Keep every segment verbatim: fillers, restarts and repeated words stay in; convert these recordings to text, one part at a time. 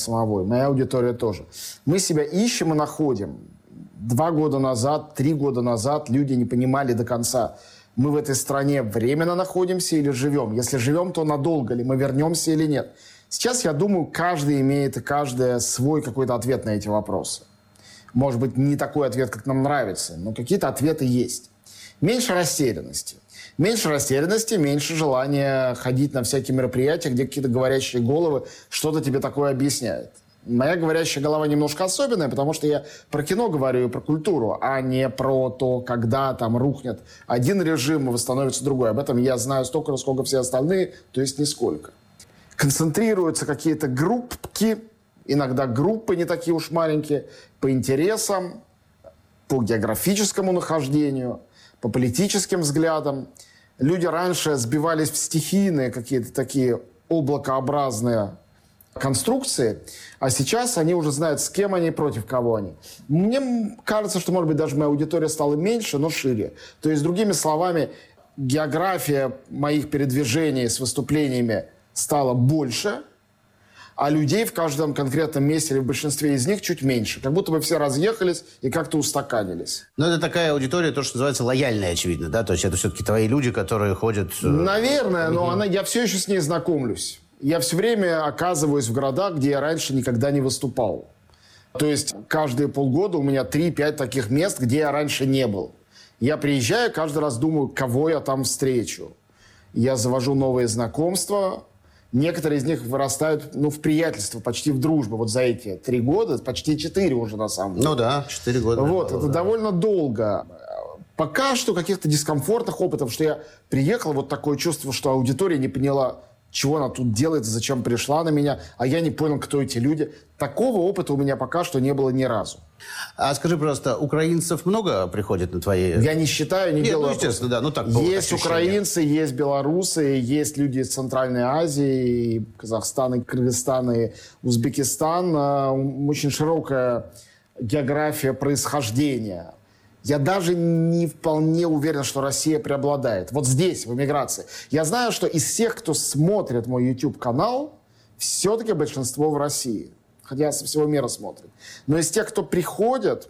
самого, моя аудитория тоже. Мы себя ищем и находим. Два года назад, три года назад люди не понимали до конца, мы в этой стране временно находимся или живем. Если живем, то надолго ли, мы вернемся или нет. Сейчас, я думаю, каждый имеет и каждая свой какой-то ответ на эти вопросы. Может быть, не такой ответ, как нам нравится, но какие-то ответы есть. Меньше растерянности. Меньше растерянности, меньше желания ходить на всякие мероприятия, где какие-то говорящие головы что-то тебе такое объясняют. Моя говорящая голова немножко особенная, потому что я про кино говорю и про культуру, а не про то, когда там рухнет один режим и восстановится другой. Об этом я знаю столько, сколько все остальные, то есть нисколько. Концентрируются какие-то группки, иногда группы не такие уж маленькие, по интересам, по географическому нахождению, по политическим взглядам. Люди раньше сбивались в стихийные какие-то такие облакообразные конструкции, а сейчас они уже знают, с кем они и против кого они. Мне кажется, что, может быть, даже моя аудитория стала меньше, но шире. То есть, другими словами, география моих передвижений с выступлениями стала больше, а людей в каждом конкретном месте или в большинстве из них чуть меньше. Как будто бы все разъехались и как-то устаканились. Но это такая аудитория, то, что называется, лояльная, очевидно, да? То есть это все-таки твои люди, которые ходят... Наверное, но она, я все еще с ней знакомлюсь. Я все время оказываюсь в городах, где я раньше никогда не выступал. То есть каждые полгода у меня три-пять таких мест, где я раньше не был. Я приезжаю, каждый раз думаю, кого я там встречу. Я завожу новые знакомства. Некоторые из них вырастают, ну, в приятельство, почти в дружбу. Вот за эти три года, почти четыре уже на самом деле. Ну да, четыре года. Вот, было, это да. довольно долго. Пока что каких-то дискомфортных опытов, что я приехал, вот такое чувство, что аудитория не поняла, чего она тут делает, зачем пришла на меня, а я не понял, кто эти люди. Такого опыта у меня пока что не было ни разу. А скажи, пожалуйста, украинцев много приходит на твои... Я не считаю, не Нет, делаю... ну, естественно, да. Ну, так, есть украинцы, есть белорусы, есть люди из Центральной Азии, и Казахстана, и Кыргызстана, и Узбекистан. Очень широкая география происхождения. Я даже не вполне уверен, что Россия преобладает. Вот здесь, в эмиграции. Я знаю, что из всех, кто смотрит мой YouTube-канал, все-таки большинство в России. Хотя со всего мира смотрят. Но из тех, кто приходят,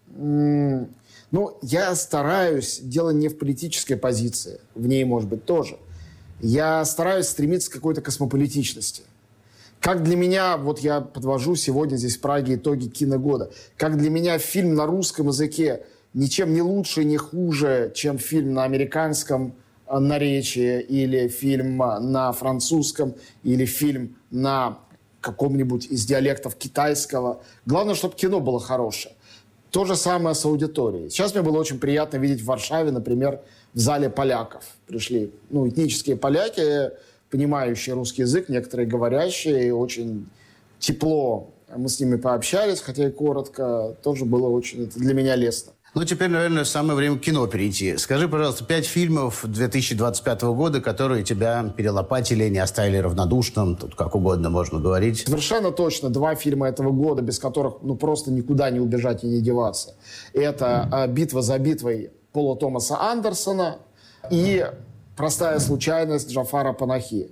ну, я стараюсь, дело не в политической позиции, в ней, может быть, тоже. Я стараюсь стремиться к какой-то космополитичности. Как для меня, вот я подвожу сегодня здесь в Праге итоги киногода, как для меня фильм на русском языке ничем не лучше, не хуже, чем фильм на американском наречии, или фильм на французском, или фильм на каком-нибудь из диалектов китайского. Главное, чтобы кино было хорошее. То же самое с аудиторией. Сейчас мне было очень приятно видеть в Варшаве, например, в зале поляков. Пришли, ну, этнические поляки, понимающие русский язык, некоторые говорящие, и очень тепло. Мы с ними пообщались, хотя и коротко. Тоже было очень, это для меня лестно. Ну, теперь, наверное, самое время к кино перейти. Скажи, пожалуйста, пять фильмов две тысячи двадцать пятого года, которые тебя перелопатили, не оставили равнодушным, тут как угодно можно говорить. Совершенно точно. Два фильма этого года, без которых ну просто никуда не убежать и не деваться. Это mm. «Битва за битвой» Пола Томаса Андерсона и «Простая случайность» Джафара Панахи.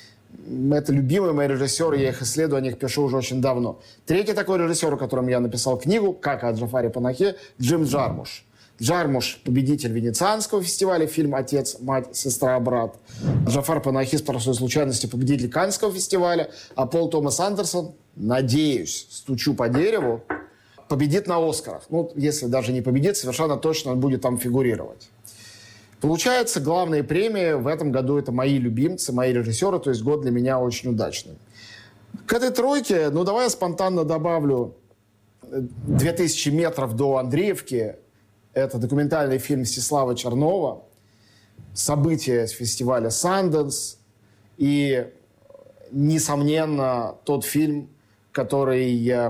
Это любимые мои режиссеры, я их исследую, о них пишу уже очень давно. Третий такой режиссер, о котором я написал книгу, как о Джафаре Панахи, Джим Джармуш. Джармуш – победитель Венецианского фестиваля, фильм «Отец, мать, сестра, брат». Джафар Панахи с «Простой случайностью» – победитель Каннского фестиваля. А Пол Томас Андерсон, надеюсь, стучу по дереву, победит на «Оскарах». Ну, если даже не победит, совершенно точно он будет там фигурировать. Получается, главные премии в этом году это мои любимцы, мои режиссеры, то есть год для меня очень удачный. К этой тройке, ну давай я спонтанно добавлю «две тысячи метров до Андреевки». Это документальный фильм Всеслава Чернова, событие с фестиваля «Санденс» и, несомненно, тот фильм, который,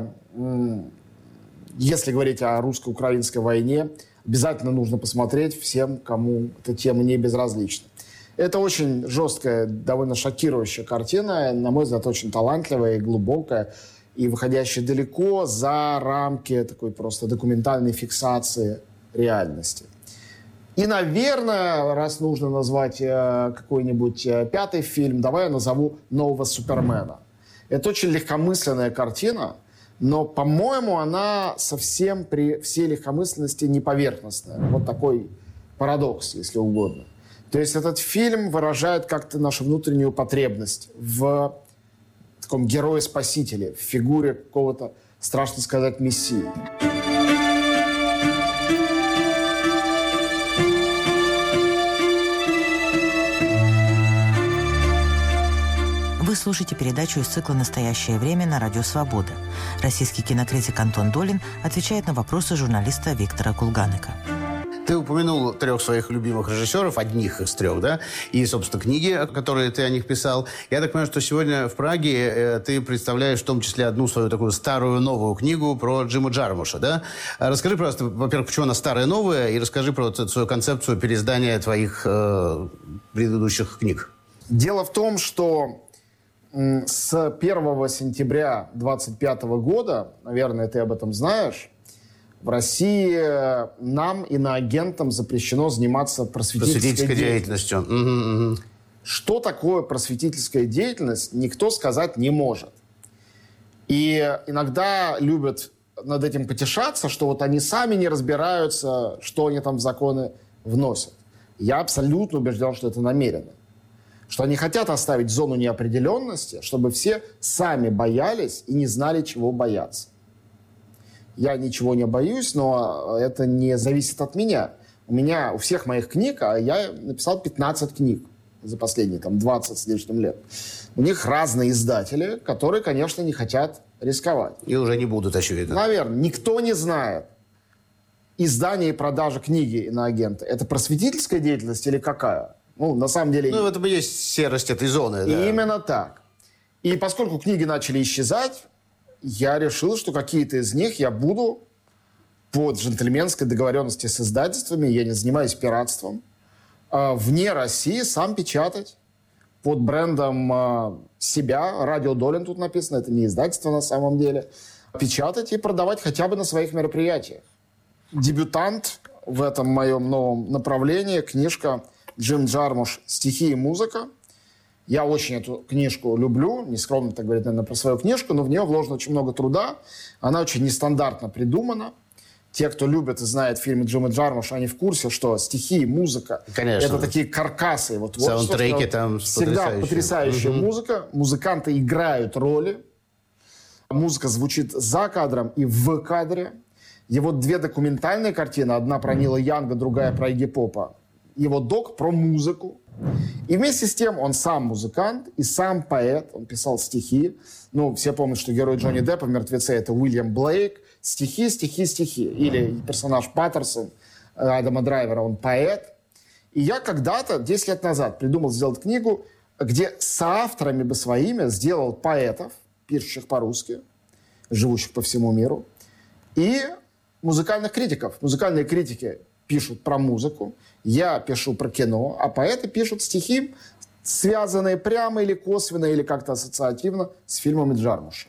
если говорить о русско-украинской войне, обязательно нужно посмотреть всем, кому эта тема не безразлична. Это очень жесткая, довольно шокирующая картина, на мой взгляд, очень талантливая и глубокая, и выходящая далеко за рамки такой просто документальной фиксации реальности. И, наверное, раз нужно назвать э, какой-нибудь э, пятый фильм, давай я назову «Нового Супермена». Это очень легкомысленная картина, но, по-моему, она совсем при всей легкомысленности не поверхностная. Вот такой парадокс, если угодно. То есть этот фильм выражает как-то нашу внутреннюю потребность в таком герое-спасителе, в фигуре какого-то, страшно сказать, мессии. Вы слушаете передачу из цикла «Настоящее время» на Радио Свобода. Российский кинокритик Антон Долин отвечает на вопросы журналиста Виктора Кулганека. Ты упомянул трех своих любимых режиссеров, одних из трех, да? И, собственно, книги, которые ты о них писал. Я так понимаю, что сегодня в Праге э, ты представляешь в том числе одну свою такую старую новую книгу про Джима Джармуша, да? Расскажи, пожалуйста, во-первых, почему она старая новая, и расскажи про вот эту свою концепцию переиздания твоих э, предыдущих книг. Дело в том, что с первого сентября двадцать пятого года, наверное, ты об этом знаешь, в России нам, иноагентам, запрещено заниматься просветительской, просветительской деятельностью. деятельностью. Угу, угу. Что такое просветительская деятельность, никто сказать не может. И иногда любят над этим потешаться, что вот они сами не разбираются, что они там в законы вносят. Я абсолютно убежден, что это намеренно. Что они хотят оставить зону неопределенности, чтобы все сами боялись и не знали, чего бояться. Я ничего не боюсь, но это не зависит от меня. У меня, у всех моих книг, а я написал пятнадцать книг за последние там, двадцать с лишним лет. У них разные издатели, которые, конечно, не хотят рисковать. И уже не будут, очевидно. Наверное, никто не знает. Издание и продажа книги иноагента – это просветительская деятельность или какая? Ну, на самом деле... Ну, в этом и есть серость этой зоны, и да. Именно так. И поскольку книги начали исчезать, я решил, что какие-то из них я буду по джентльменской договоренности с издательствами, я не занимаюсь пиратством, вне России сам печатать под брендом себя. Радио Долин тут написано, это не издательство на самом деле. Печатать и продавать хотя бы на своих мероприятиях. Дебютант в этом моем новом направлении, книжка Джим Джармуш «Стихи и музыка». Я очень эту книжку люблю, нескромно так говорить, наверное, про свою книжку, но в нее вложено очень много труда. Она очень нестандартно придумана. Те, кто любит и знает фильмы Джима Джармуша, они в курсе, что стихи, музыка — это такие каркасы. Вот, саундтреки вот, там всегда потрясающие. потрясающая угу. музыка. Музыканты играют роли. Музыка звучит за кадром и в кадре. И вот две документальные картины. Одна про Нила Янга, другая про Игги Попа. Его док про музыку. И вместе с тем он сам музыкант и сам поэт. Он писал стихи. Ну, все помнят, что герой Джонни Деппа в «Мертвеце» — это Уильям Блейк. Стихи, стихи, стихи. Или персонаж Паттерсон Адама Драйвера, он поэт. И я когда-то, десять лет назад, придумал сделать книгу, где соавторами бы своими сделал поэтов, пишущих по-русски, живущих по всему миру, и музыкальных критиков. Музыкальные критики пишут про музыку, я пишу про кино, а поэты пишут стихи, связанные прямо или косвенно, или как-то ассоциативно с фильмами Джармуша.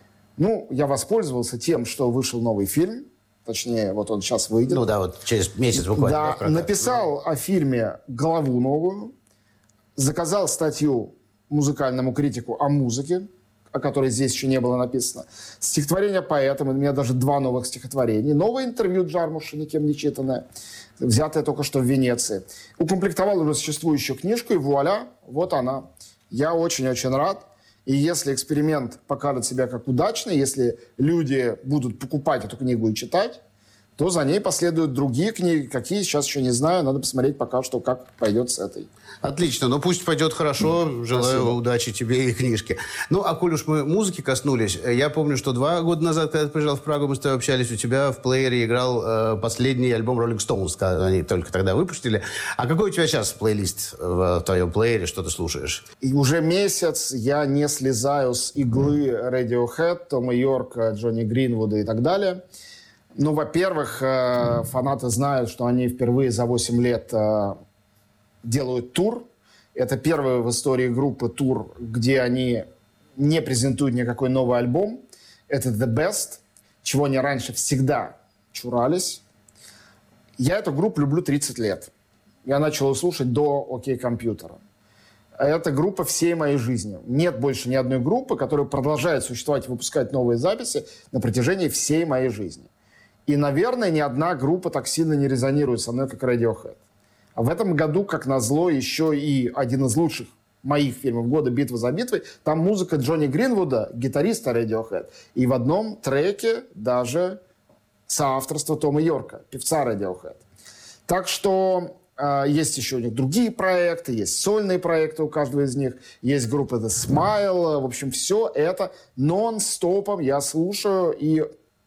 Ну, я воспользовался тем, что вышел новый фильм, точнее, вот он сейчас выйдет. Ну да, вот через месяц буквально. Да, написал о фильме главу новую, заказал статью музыкальному критику о музыке, о которой здесь еще не было написано. Стихотворение поэтам, у меня даже два новых стихотворения. Новое интервью Джармуша, никем не читанное, взятое только что в Венеции. Укомплектовал уже существующую книжку, и вуаля, вот она. Я очень-очень рад. И если эксперимент покажет себя как удачный, если люди будут покупать эту книгу и читать, то за ней последуют другие книги. Какие, сейчас еще не знаю. Надо посмотреть пока что, как пойдет с этой. Отлично. Ну, пусть пойдет хорошо. Желаю Спасибо. Удачи тебе и книжке. Ну, а коль уж мы музыки коснулись, я помню, что два года назад, когда ты приезжал в Прагу, мы с тобой общались, у тебя в плеере играл э, последний альбом Rolling Stones, когда они только тогда выпустили. А какой у тебя сейчас плейлист в твоем плеере? Что ты слушаешь? И уже месяц я не слезаю с иглы Radiohead, Тома Йорка, Джонни Гринвуда и так далее. Ну, во-первых, э, фанаты знают, что они впервые за восемь лет э, делают тур. Это первый в истории группы тур, где они не презентуют никакой новый альбом. Это The Best, чего они раньше всегда чурались. Я эту группу люблю тридцать лет. Я начал ее слушать до «Окей Компьютера». Это группа всей моей жизни. Нет больше ни одной группы, которая продолжает существовать и выпускать новые записи на протяжении всей моей жизни. И, наверное, ни одна группа так сильно не резонирует со мной, как Radiohead. А в этом году, как назло, еще и один из лучших моих фильмов года «Битва за битвой». Там музыка Джонни Гринвуда, гитариста Radiohead. И в одном треке даже соавторство Тома Йорка, певца Radiohead. Так что э, есть еще у них другие проекты, есть сольные проекты у каждого из них, есть группа The Smile. В общем, все это нон-стопом я слушаю, и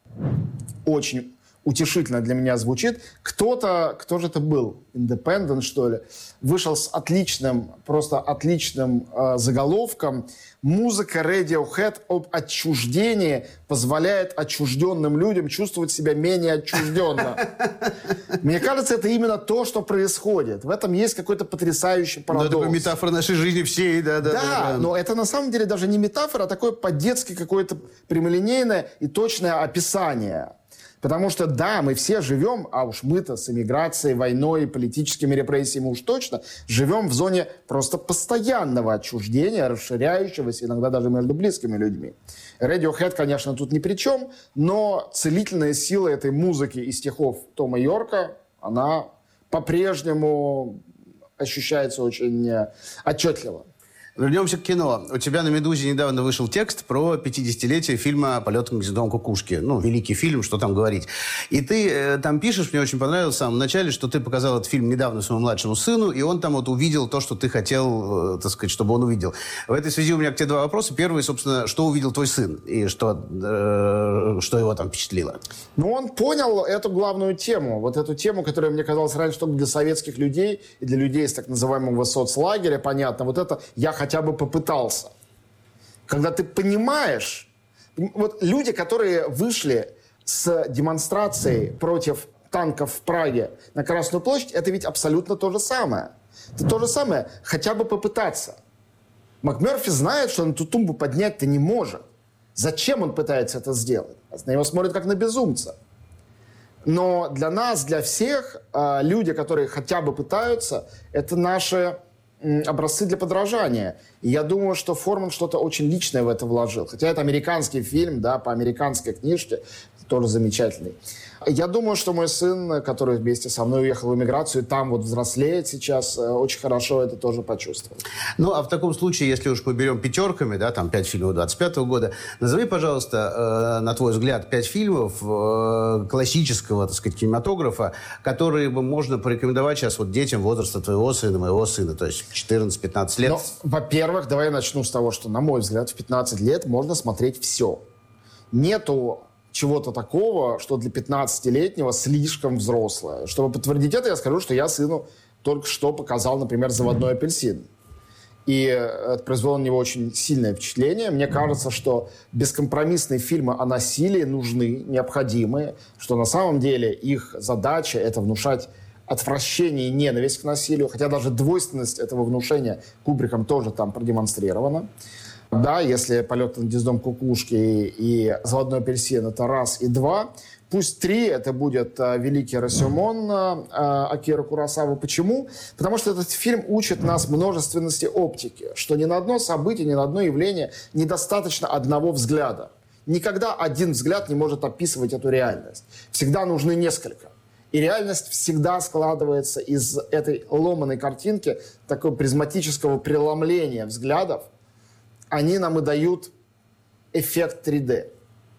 очень утешительно для меня звучит. Кто-то, кто же это был? Independent, что ли? Вышел с отличным, просто отличным э, заголовком. Музыка Radiohead об отчуждении позволяет отчужденным людям чувствовать себя менее отчужденно. Мне кажется, это именно то, что происходит. В этом есть какой-то потрясающий парадокс. Ну, это метафора нашей жизни всей, да, да, Да, да, да. Но это на самом деле даже не метафора, а такое по-детски какое-то прямолинейное и точное описание. Потому что, да, мы все живем, а уж мы-то с эмиграцией, войной, политическими репрессиями уж точно, живем в зоне просто постоянного отчуждения, расширяющегося иногда даже между близкими людьми. Radiohead, конечно, тут ни при чем, но целительная сила этой музыки и стихов Тома Йорка, она по-прежнему ощущается очень отчетливо. Вернемся к кино. У тебя на «Медузе» недавно вышел текст про пятидесятилетие фильма «Полет над гнездом кукушки». Ну, великий фильм, что там говорить. И ты э, там пишешь, мне очень понравилось в самом начале, что ты показал этот фильм недавно своему младшему сыну, и он там вот увидел то, что ты хотел, э, так сказать, чтобы он увидел. В этой связи у меня к тебе два вопроса. Первый, собственно, что увидел твой сын? И что, э, что его там впечатлило? Ну, он понял эту главную тему. Вот эту тему, которая мне казалась раньше только для советских людей и для людей из так называемого соцлагеря, понятно. Вот это «я хотя бы попытался». Когда ты понимаешь... Вот люди, которые вышли с демонстрацией против танков в Праге на Красную площадь, это ведь абсолютно то же самое. Это то же самое, хотя бы попытаться. МакМёрфи знает, что он эту тумбу поднять-то не может. Зачем он пытается это сделать? На него смотрят как на безумца. Но для нас, для всех, люди, которые хотя бы пытаются, это наши образцы для подражания. И я думаю, что Форман что-то очень личное в это вложил. Хотя это американский фильм, да, по американской книжке, тоже замечательный. Я думаю, что мой сын, который вместе со мной уехал в эмиграцию, там вот взрослеет сейчас, очень хорошо это тоже почувствовал. Ну, а в таком случае, если уж мы берем пятерками, да, там пять фильмов двадцать пятого года, назови, пожалуйста, э, на твой взгляд, пять фильмов э, классического, так сказать, кинематографа, которые бы можно порекомендовать сейчас вот детям возраста твоего сына, моего сына, то есть четырнадцать-пятнадцать лет. Но, во-первых, давай я начну с того, что, на мой взгляд, в пятнадцать лет можно смотреть все. Нету чего-то такого, что для пятнадцатилетнего слишком взрослое. Чтобы подтвердить это, я скажу, что я сыну только что показал, например, «Заводной апельсин». И это произвело на него очень сильное впечатление. Мне кажется, что бескомпромиссные фильмы о насилии нужны, необходимы, что на самом деле их задача — это внушать отвращение и ненависть к насилию, хотя даже двойственность этого внушения Кубриком тоже там продемонстрирована. Да, если «Полет над гнездом кукушки» и, и «Заводной апельсин» — это раз и два. Пусть три — это будет а, «Великий Росомон» а, Акиры Куросавы. Почему? Потому что этот фильм учит нас множественности оптики, что ни на одно событие, ни на одно явление недостаточно одного взгляда. Никогда один взгляд не может описывать эту реальность. Всегда нужны несколько. И реальность всегда складывается из этой ломаной картинки, такого призматического преломления взглядов. Они нам и дают эффект три дэ.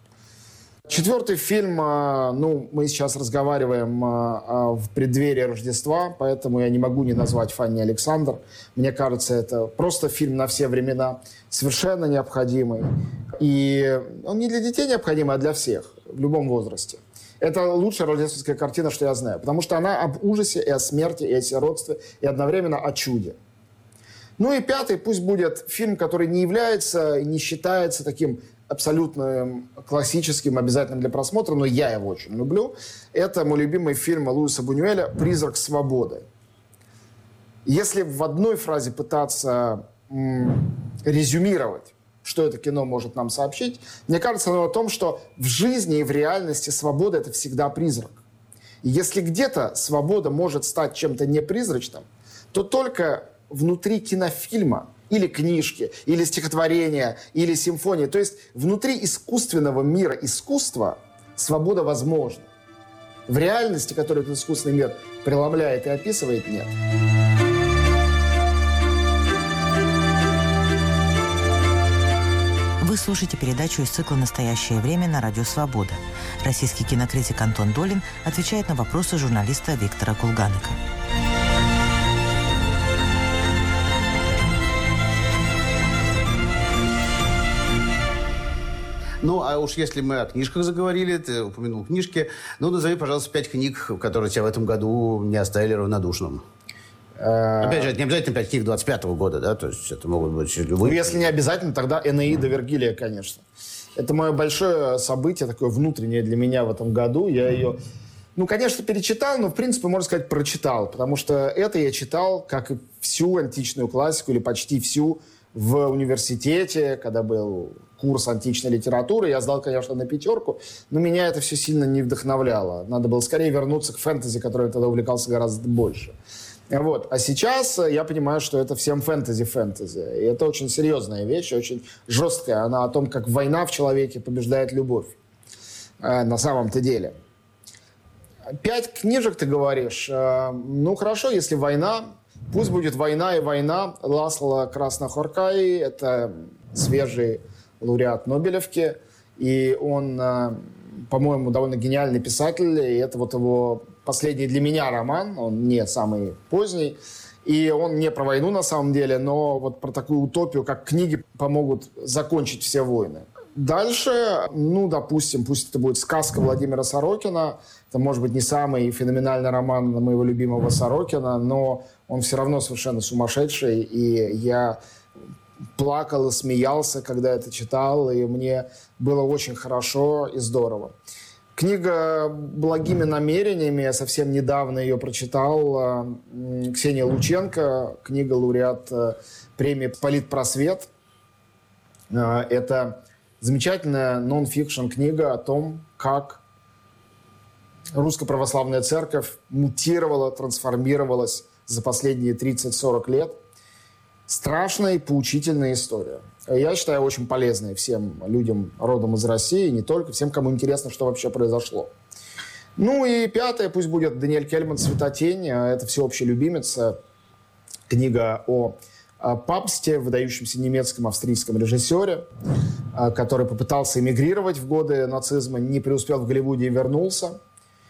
Четвертый фильм, ну, мы сейчас разговариваем в преддверии Рождества, поэтому я не могу не назвать «Фанни Александр». Мне кажется, это просто фильм на все времена, совершенно необходимый. И он не для детей необходимый, а для всех, в любом возрасте. Это лучшая рождественская картина, что я знаю, потому что она об ужасе и о смерти, и о сиротстве, и одновременно о чуде. Ну и пятый, пусть будет фильм, который не является, не считается таким абсолютно классическим, обязательным для просмотра, но я его очень люблю. Это мой любимый фильм Луиса Бунюэля «Призрак свободы». Если в одной фразе пытаться м, резюмировать, что это кино может нам сообщить, мне кажется, оно о том, что в жизни и в реальности свобода — это всегда призрак. И если где-то свобода может стать чем-то непризрачным, то только внутри кинофильма, или книжки, или стихотворения, или симфонии. То есть внутри искусственного мира искусства свобода возможна. В реальности, которую этот искусственный мир преломляет и описывает, нет. Вы слушаете передачу из цикла «Настоящее время» на Радио Свобода. Российский кинокритик Антон Долин отвечает на вопросы журналиста Виктора Кулганика. Ну, а уж если мы о книжках заговорили, ты упомянул книжки, ну, назови, пожалуйста, пять книг, которые тебя в этом году не оставили равнодушным. Опять же, это не обязательно пять книг двадцать пятого года, да? То есть это могут быть любые. Ну, если не обязательно, тогда «Энеида» Вергилия, конечно. Это мое большое событие, такое внутреннее для меня в этом году. Я ее, ну, конечно, перечитал, но, в принципе, можно сказать, прочитал. Потому что это я читал, как и всю античную классику, или почти всю, в университете, когда был курс античной литературы. Я сдал, конечно, на пятерку, но меня это все сильно не вдохновляло. Надо было скорее вернуться к фэнтези, которой я тогда увлекался гораздо больше. Вот. А сейчас я понимаю, что это всем фэнтези-фэнтези. И это очень серьезная вещь, очень жесткая. Она о том, как война в человеке побеждает любовь. Э, на самом-то деле. Пять книжек, ты говоришь. Э, ну, хорошо, если война. Пусть будет «Война и война» Ласло Краснохоркай. Это свежий лауреат Нобелевки. И он, э, по-моему, довольно гениальный писатель. И это вот его... последний для меня роман, он не самый поздний, и он не про войну на самом деле, но вот про такую утопию, как книги помогут закончить все войны. Дальше, ну, допустим, пусть это будет сказка Владимира Сорокина, это, может быть, не самый феноменальный роман моего любимого Сорокина, но он все равно совершенно сумасшедший, и я плакал и смеялся, когда это читал, и мне было очень хорошо и здорово. Книга «Благими намерениями», я совсем недавно ее прочитал. Ксения Лученко, книга лауреат премии «Политпросвет». Это замечательная нон-фикшн книга о том, как Русская Православная Церковь мутировала, трансформировалась за последние тридцать-сорок лет. Страшная и поучительная история. Я считаю, очень полезной всем людям родом из России, не только, всем, кому интересно, что вообще произошло. Ну и пятое, пусть будет Даниэль Кельман «Светотень». Это всеобщая любимица. Книга о папсте, выдающемся немецком австрийском режиссере, который попытался эмигрировать в годы нацизма, не преуспел в Голливуде и вернулся.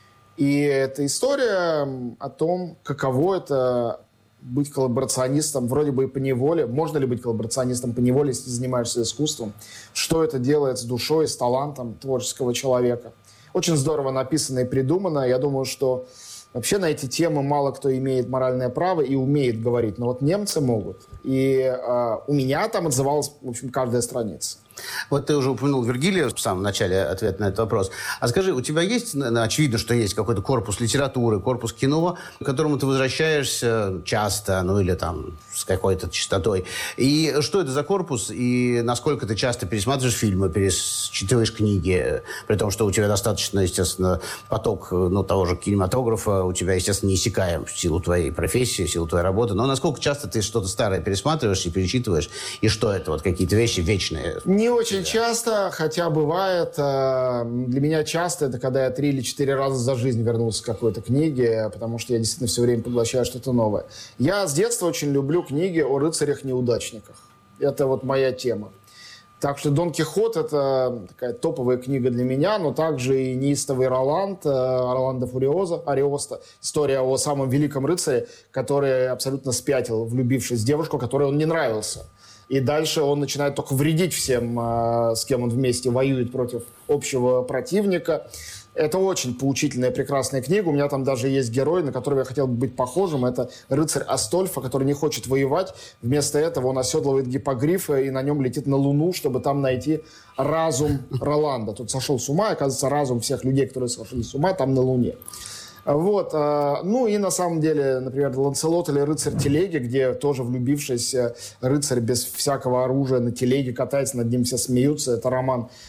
И это история о том, каково это быть коллаборационистом вроде бы и по неволе. Можно ли быть коллаборационистом по неволе, если ты занимаешься искусством? Что это делает с душой, с талантом творческого человека? Очень здорово написано и придумано. Я думаю, что вообще на эти темы мало кто имеет моральное право и умеет говорить. Но вот немцы могут. И э, у меня там отзывалась, в общем, каждая страница. Вот ты уже упомянул Вергилия в самом начале ответа на этот вопрос. А скажи, у тебя есть, очевидно, что есть какой-то корпус литературы, корпус кино, к которому ты возвращаешься часто, ну или там с какой-то частотой. И что это за корпус, и насколько ты часто пересматриваешь фильмы, перечитываешь книги, при том, что у тебя достаточно, естественно, поток, ну, того же кинематографа, у тебя, естественно, неиссякаем в силу твоей профессии, в силу твоей работы. Но насколько часто ты что-то старое пересматриваешь и перечитываешь, и что это, вот какие-то вещи вечные? Не очень часто, хотя бывает. Для меня часто это когда я три или четыре раза за жизнь вернулся к какой-то книге, потому что я действительно все время поглощаю что-то новое. Я с детства очень люблю книги о рыцарях-неудачниках. Это вот моя тема. Так что «Дон Кихот» — это такая топовая книга для меня, но также и «Неистовый Роланд», Роланда Фуриоза, Ариоста. История о самом великом рыцаре, который абсолютно спятил, влюбившись в девушку, которой он не нравился. И дальше он начинает только вредить всем, с кем он вместе воюет против общего противника. Это очень поучительная, прекрасная книга. У меня там даже есть герой, на которого я хотел бы быть похожим. Это рыцарь Астольфа, который не хочет воевать. Вместо этого он оседлывает гиппогрифа и на нем летит на Луну, чтобы там найти разум Роланда. Тут сошел с ума, оказывается, разум всех людей, которые сошли с ума, там на Луне. Вот. Ну и на самом деле, например, «Ланселот» или «Рыцарь телеги», где тоже влюбившийся рыцарь без всякого оружия на телеге катается, над ним все смеются. Это роман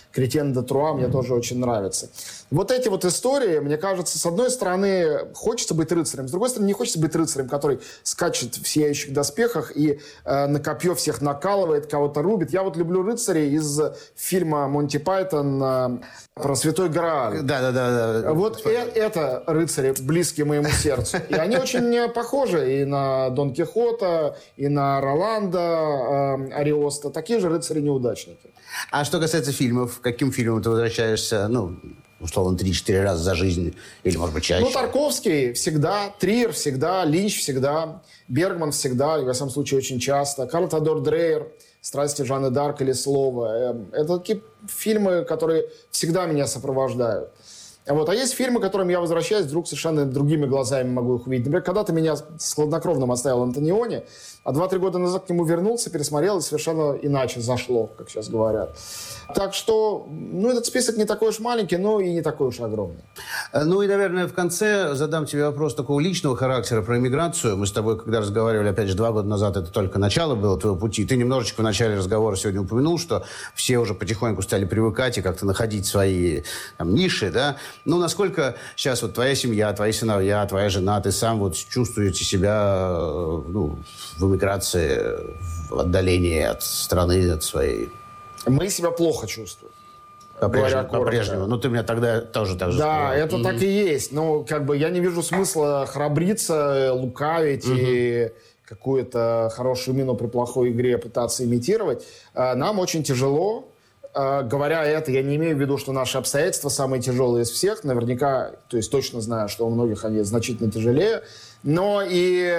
Кретен де Труа мне тоже очень нравится. Вот эти вот истории, мне кажется, с одной стороны, хочется быть рыцарем, с другой стороны, не хочется быть рыцарем, который скачет в сияющих доспехах и э, на копье всех накалывает, кого-то рубит. Я вот люблю рыцарей из фильма «Монти Пайтон» э, про Святой Грааль. Да-да-да. Вот э- это рыцари, близкие моему сердцу. И они очень похожи и на Дон Кихота, и на Роланда э, Ариоста. Такие же рыцари-неудачники. А что касается фильмов, к каким фильмам ты возвращаешься, ну, условно, три-четыре раза за жизнь, или, может быть, чаще? Ну, Тарковский всегда, Триер всегда, Линч всегда, Бергман всегда, во всяком случае, очень часто, Карл Теодор Дрейер, «Страсти Жанны Д'Арк» или «Слово». Это такие фильмы, которые всегда меня сопровождают. Вот. А есть фильмы, к которым я возвращаюсь, вдруг совершенно другими глазами могу их увидеть. Например, когда-то меня с хладнокровным оставил Антониони, а два-три года назад к нему вернулся, пересмотрел, и совершенно иначе зашло, как сейчас говорят. Так что, ну, этот список не такой уж маленький, но и не такой уж огромный. Ну и, наверное, в конце задам тебе вопрос такого личного характера про иммиграцию. Мы с тобой, когда разговаривали, опять же, два года назад, это только начало было твоего пути. Ты немножечко в начале разговора сегодня упомянул, что все уже потихоньку стали привыкать и как-то находить свои там, ниши, да? Ну, насколько сейчас вот твоя семья, твои сыновья, твоя жена, ты сам вот чувствуете себя ну, в эмиграции, в отдалении от страны, от своей... Мы себя плохо чувствуем. По-прежнему, по-прежнему. Ну, ты меня тогда тоже так же Да, сказал. это mm-hmm. так и есть. Но как бы я не вижу смысла храбриться, лукавить mm-hmm. и какую-то хорошую мину при плохой игре пытаться имитировать. Нам очень тяжело. Говоря это, я не имею в виду, что наши обстоятельства самые тяжелые из всех. Наверняка, то есть точно знаю, что у многих они значительно тяжелее. Но и...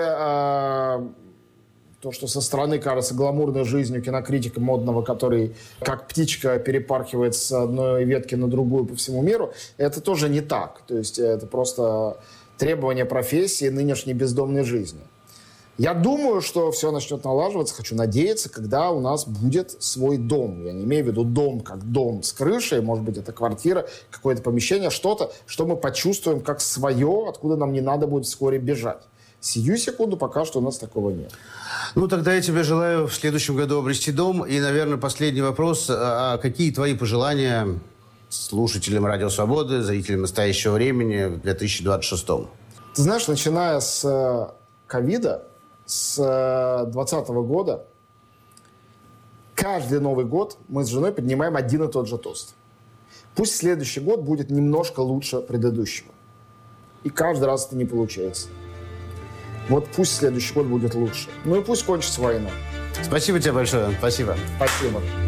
То, что со стороны кажется гламурной жизнью кинокритика модного, который как птичка перепархивает с одной ветки на другую по всему миру, это тоже не так. То есть это просто требование профессии нынешней бездомной жизни. Я думаю, что все начнет налаживаться, хочу надеяться, когда у нас будет свой дом. Я не имею в виду дом как дом с крышей, может быть, это квартира, какое-то помещение, что-то, что мы почувствуем как свое, откуда нам не надо будет вскоре бежать. Сию секунду пока что у нас такого нет. Ну, тогда я тебе желаю в следующем году обрести дом. И, наверное, последний вопрос. А какие твои пожелания слушателям «Радио Свободы», зрителям «Настоящего времени» в две тысячи двадцать шестом? Ты знаешь, начиная с ковида, с двадцатого года, каждый Новый год мы с женой поднимаем один и тот же тост. Пусть следующий год будет немножко лучше предыдущего. И каждый раз это не получается. Вот пусть следующий год будет лучше. Ну и пусть кончится война. Спасибо тебе большое. Спасибо. Спасибо.